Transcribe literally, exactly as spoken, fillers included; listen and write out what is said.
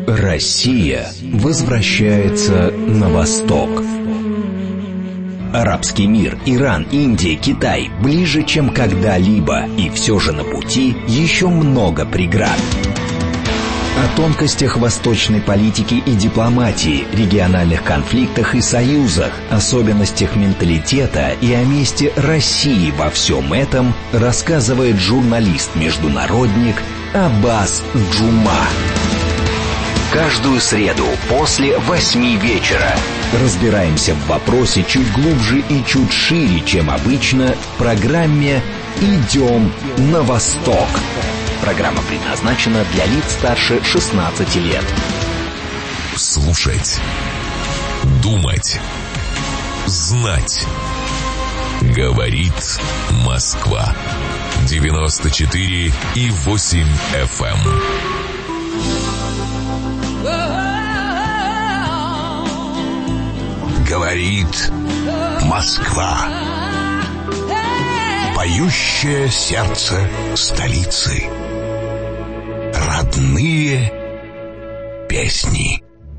Россия возвращается на восток. Арабский мир, Иран, Индия, Китай ближе, чем когда-либо, и все же на пути еще много преград. О тонкостях восточной политики и дипломатии, региональных конфликтах и союзах, особенностях менталитета и о месте России во всем этом рассказывает журналист-международник Аббас Джума. Каждую среду после восьми вечера разбираемся в вопросе чуть глубже и чуть шире, чем обычно, в программе «Идем на восток». Программа предназначена для лиц старше шестнадцати лет. Слушать, думать, знать. Говорит Москва. девяносто четыре и восемь эф эм. Говорит Москва. Поющее сердце столицы. Родные песни.